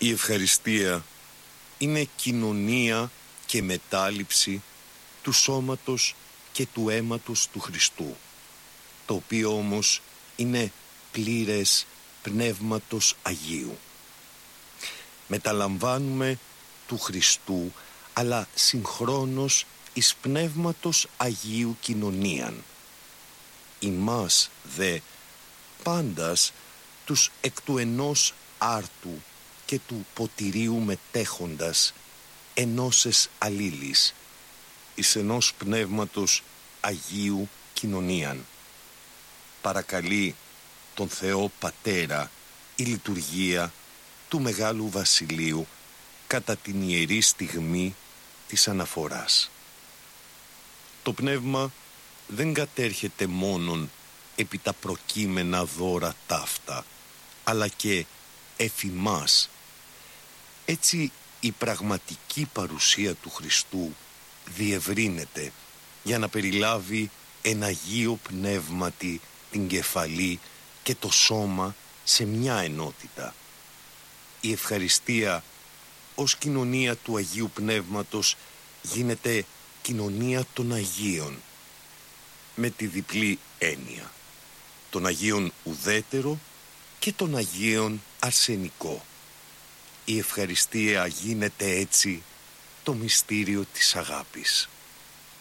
Η ευχαριστία είναι κοινωνία και μετάληψη του σώματος και του αίματος του Χριστού, το οποίο όμως είναι πλήρες Πνεύματος Αγίου. Μεταλαμβάνουμε του Χριστού, αλλά συγχρόνως εις Πνεύματος Αγίου κοινωνίαν. Ημάς δε πάντας τους εκ του ενός άρτου και του ποτηρίου μετέχοντας ενώσες αλλήλεις, εις ενός Πνεύματος Αγίου κοινωνίαν. Παρακαλεί τον Θεό Πατέρα η λειτουργία του Μεγάλου Βασιλείου κατά την ιερή στιγμή της αναφοράς. Το Πνεύμα δεν κατέρχεται μόνον επί τα προκείμενα δώρα ταύτα, αλλά και εφημάς. Έτσι η πραγματική παρουσία του Χριστού διευρύνεται για να περιλάβει εν Αγίο Πνεύματι την κεφαλή και το σώμα σε μια ενότητα. Η ευχαριστία ως κοινωνία του Αγίου Πνεύματος γίνεται κοινωνία των Αγίων, με τη διπλή έννοια, των Αγίων ουδέτερο και των Αγίων αρσενικό. Η ευχαριστία γίνεται έτσι το μυστήριο της αγάπης.